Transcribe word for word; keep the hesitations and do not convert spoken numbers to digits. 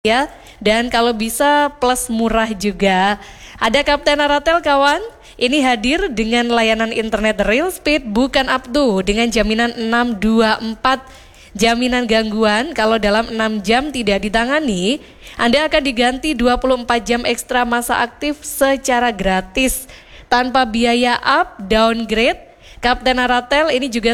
ya. Dan kalau bisa plus murah juga. Ada Kapten Aratel kawan, ini hadir dengan layanan internet real speed bukan up to dengan jaminan enam dua empat. Jaminan gangguan kalau dalam enam jam tidak ditangani, Anda akan diganti dua puluh empat jam ekstra masa aktif secara gratis tanpa biaya up, downgrade. Kapten Aratel ini juga